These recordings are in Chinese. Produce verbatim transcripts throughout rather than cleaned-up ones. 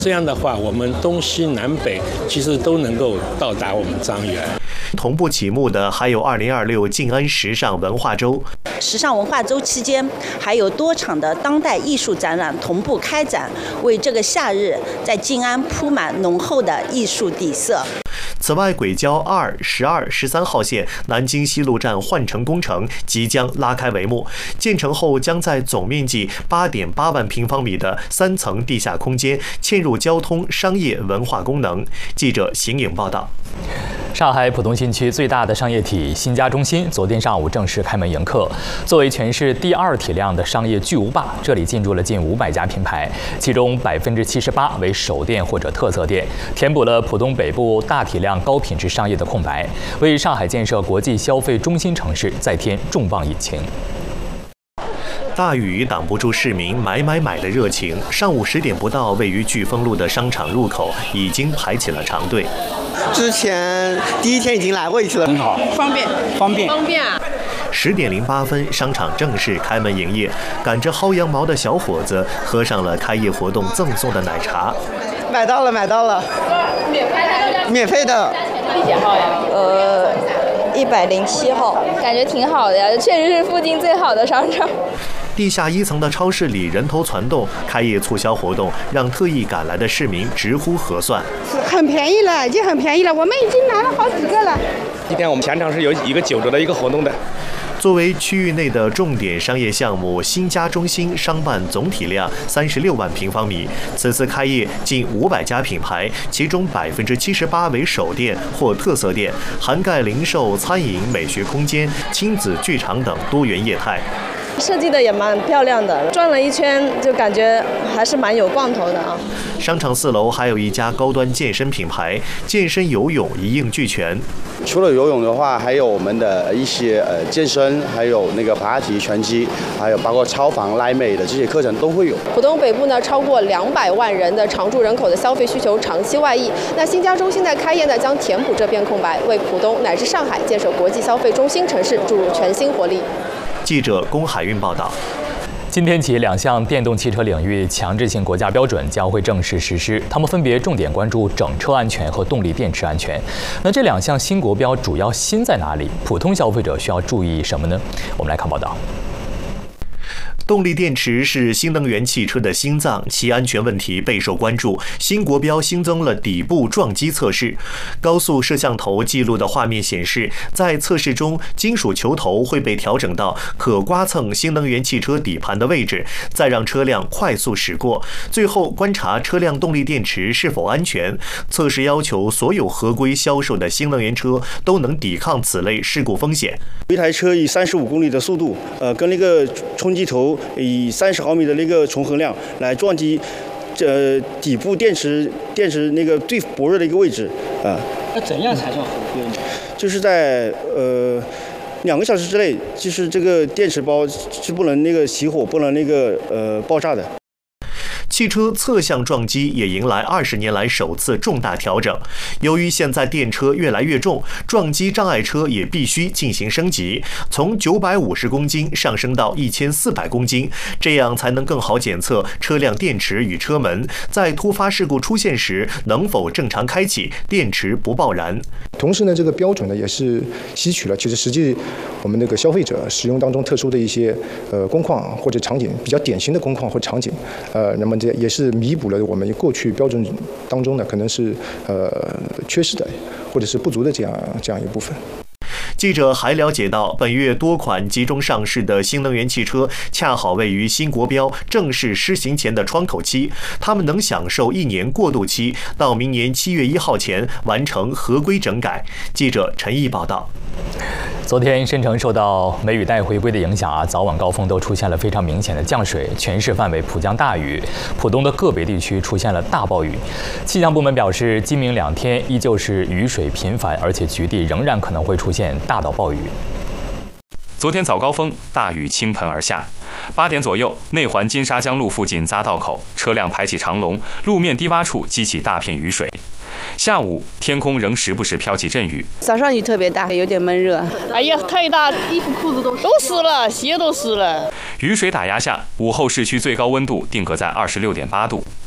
这样的话，我们东西南北其实都能够到达我们张园。 同步启幕的还有二零二六静安时尚文化周。 时尚文化周期间，还有多场的当代艺术展览同步开展，为这个夏日在静安铺满浓厚的艺术底色。 此外，轨交二、十二、十三号线南京西路站换乘工程即将拉开帷幕，建成后将在总面积八点八万平方米的三层地下空间嵌入交通、商业、文化功能。记者邢颖报道。 上海浦东新区最大的商业体新家中心昨天上午正式开门迎客。作为全市第二体量的商业巨无霸，这里进驻了近五百家品牌，其中百分之七十八为首店或者特色店，填补了浦东北部大体量高品质商业的空白，为上海建设国际消费中心城市再添重磅引擎。 大雨挡不住市民买买买的热情，上午十点不到，位于飓风路的商场入口已经排起了长队。 之前第一天已经来过一次了， 很好， 方便， 方便， 方便啊！ 十点零八分，商场正式开门营业，赶着薅羊毛的小伙子喝上了开业活动赠送的奶茶。 买到了，买到了， 免费的， 免费的。 第几号呀？ 呃，一百零七号， 感觉挺好的呀，确实是附近最好的商场。 地下一层的超市里人头攒动，开业促销活动让特意赶来的市民直呼合算。 很便宜了，已经很便宜了，我们已经拿了好几个了。 今天我们全场是有一个九折的一个活动的。 作为区域内的重点商业项目，新家中心商办总体量三十六万平方米，此次开业近五百家品牌，其中百分之七十八为首店或特色店，涵盖零售、餐饮、美学空间、亲子剧场等多元业态。 设计的也蛮漂亮的，转了一圈就感觉还是蛮有逛头的啊。 商场四楼还有一家高端健身品牌，健身游泳一应俱全。 除了游泳的话，还有我们的一些呃健身，还有那个爬梯、拳击，还有包括超防、拉美的这些课程都会有。 浦东北部呢，超过两百万人的常住人口的消费需求长期外溢。那新家中心的开业呢，将填补这片空白，为浦东乃至上海建设国际消费中心城市注入全新活力。 记者龚海运报道。 今天起，两项电动汽车领域强制性国家标准将会正式实施，它们分别重点关注整车安全和动力电池安全。那这两项新国标主要新在哪里？普通消费者需要注意什么呢？我们来看报道。 动力电池是新能源汽车的心脏，其安全问题备受关注。新国标新增了底部撞击测试，高速摄像头记录的画面显示，在测试中，金属球头会被调整到可刮蹭新能源汽车底盘的位置，再让车辆快速驶过，最后观察车辆动力电池是否安全。测试要求所有合规销售的新能源车都能抵抗此类事故风险。 一台车以三十五公里的速度，呃，跟那个冲击头以三十毫米的那个重合量来撞击，呃，底部电池电池那个最薄弱的一个位置啊。 那怎样才算合规呢？ 就是在呃两个小时之内，就是这个电池包是不能那个起火，不能那个呃爆炸的。 汽车侧向撞击也迎来二十年来首次重大调整。由于现在电车越来越重，撞击障碍车也必须进行升级，从九百五十公斤上升到一千四百公斤，这样才能更好检测车辆电池与车门，在突发事故出现时能否正常开启，电池不爆燃。 同时呢，这个标准呢也是吸取了其实实际我们那个消费者使用当中特殊的一些呃工况或者场景，比较典型的工况或场景，呃，那么这也是弥补了我们过去标准当中呢可能是呃缺失的或者是不足的这样这样一部分。 记者还了解到，本月多款集中上市的新能源汽车恰好位于新国标正式施行前的窗口期，他们能享受一年过渡期，到明年七月一号前完成合规整改。记者陈毅报道。 昨天，申城受到梅雨带回归的影响啊，早晚高峰都出现了非常明显的降水，全市范围普降大雨，浦东的个别地区出现了大暴雨。气象部门表示，今明两天依旧是雨水频繁，而且局地仍然可能会出现大到暴雨。 昨天早高峰，大雨倾盆而下。八点左右，内环金沙江路附近匝道口，车辆排起长龙，路面低洼处积起大片雨水。下午，天空仍时不时飘起阵雨。 早上雨特别大，有点闷热。 哎呀，太大，衣服裤子都都湿了，鞋都湿了。 雨水打压下，午后市区最高温度定格在二十六点八度。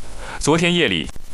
昨天夜里。